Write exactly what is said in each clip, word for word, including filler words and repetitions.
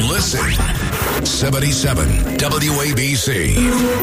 Listen. seventy-seven W A B C.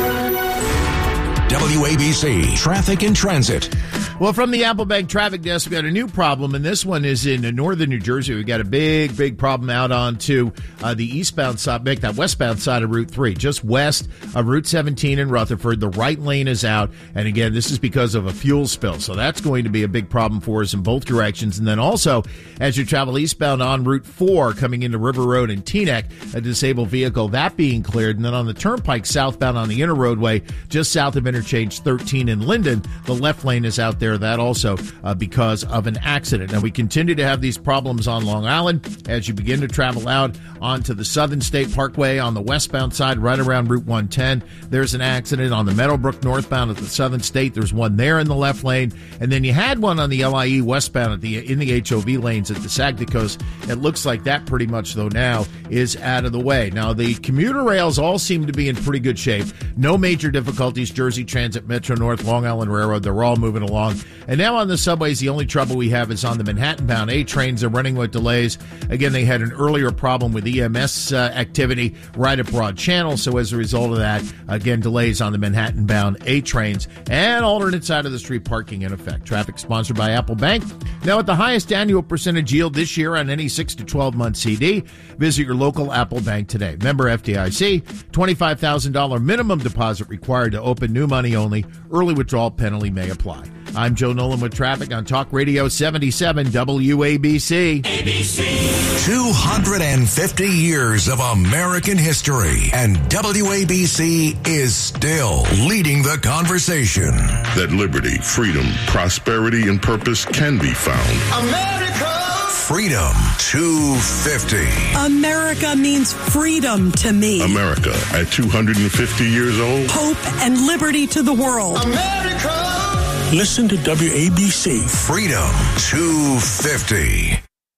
W A B C Traffic and Transit. Well, from the Apple Bank traffic desk, we got a new problem, and this one is in northern New Jersey. We've got a big, big problem out onto uh, the eastbound side, make that westbound side of Route three, just west of Route seventeen in Rutherford. The right lane is out, and again, this is because of a fuel spill, so that's going to be a big problem for us in both directions. And then also, as you travel eastbound on Route four, coming into River Road and Teaneck, a disabled vehicle, that being cleared. And then on the Turnpike southbound on the inner roadway, just south of Interchange thirteen in Linden, the left lane is out there. That also uh, because of an accident. Now, we continue to have these problems on Long Island as you begin to travel out onto the Southern State Parkway on the westbound side, right around Route one ten. There's an accident on the Meadowbrook northbound at the Southern State. There's one there in the left lane. And then you had one on the L I E westbound at the in the H O V lanes at the Saginaw Coast. It looks like that pretty much, though, now is out of the way. Now, the commuter rails all seem to be in pretty good shape. No major difficulties. Jersey Transit, Metro North, Long Island Railroad, they're all moving along. And now on the subways, the only trouble we have is on the Manhattan-bound A trains. They're running with delays. Again, they had an earlier problem with E M S uh, activity right at Broad Channel. So as a result of that, again, delays on the Manhattan-bound A trains and alternate side of the street parking in effect. Traffic sponsored by Apple Bank. Now at the highest annual percentage yield this year on any six to twelve month C D. Visit your local Apple Bank today. Member F D I C, twenty-five thousand dollars minimum deposit required to open, new money only. Early withdrawal penalty may apply. I'm Joe Nolan with traffic on Talk Radio seventy-seven W A B C. A B C. two hundred fifty years of American history, and W A B C is still leading the conversation. That liberty, freedom, prosperity, and purpose can be found. America! Freedom two fifty. America means freedom to me. America at two hundred fifty years old. Hope and liberty to the world. America! Listen to W A B C. Freedom two fifty.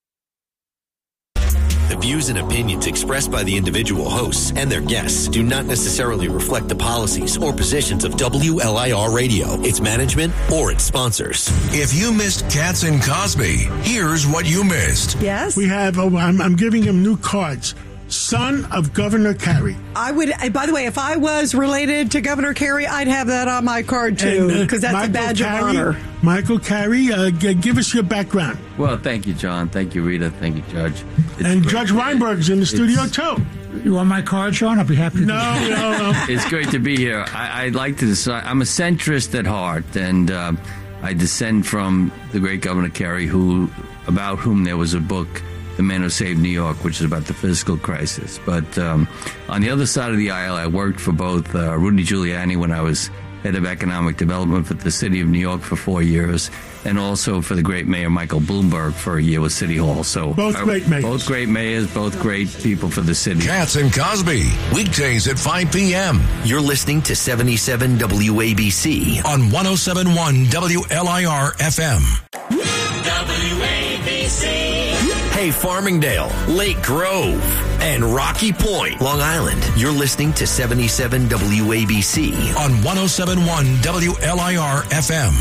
The views and opinions expressed by the individual hosts and their guests do not necessarily reflect the policies or positions of W L I R Radio, its management, or its sponsors. If you missed Katz and Cosby, here's what you missed. Yes? We have, oh, I'm, I'm giving him new cards. Son of Governor Carey. I would, by the way, if I was related to Governor Carey, I'd have that on my card, too, because uh, that's Michael a badge Carey, of honor. Michael Carey, uh, g- give us your background. Well, thank you, John. Thank you, Rita. Thank you, Judge. It's and Judge Weinberg's in the studio, too. You want my card, Sean? I'll be happy to. No, no, no. It's great to be here. I, I'd like to decide. I'm a centrist at heart, and uh, I descend from the great Governor Carey, who, about whom there was a book, The Man Who Saved New York, which is about the fiscal crisis. But um, on the other side of the aisle, I worked for both uh, Rudy Giuliani when I was head of economic development for the city of New York for four years, and also for the great mayor Michael Bloomberg for a year with City Hall. So both uh, great mayors. Both great mayors, both great people for the city. Katz and Cosby, weekdays at five p.m. You're listening to seventy-seven W A B C on one oh seven point one W L I R F M. W A B C. Hey, Farmingdale, Lake Grove, and Rocky Point, Long Island. You're listening to seventy-seven W A B C on one oh seven point one W L I R F M.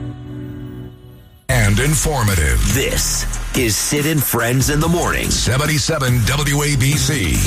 And informative. This is Sid and Friends in the Morning. seventy-seven W A B C.